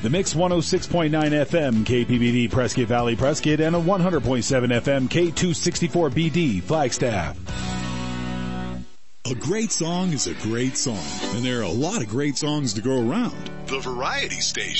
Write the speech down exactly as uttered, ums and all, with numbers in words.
The Mix one oh six point nine F M, K P B D, Prescott Valley, Prescott, and a one hundred point seven F M, K two sixty-four B D, Flagstaff. A great song is a great song, and there are a lot of great songs to go around. The Variety Station.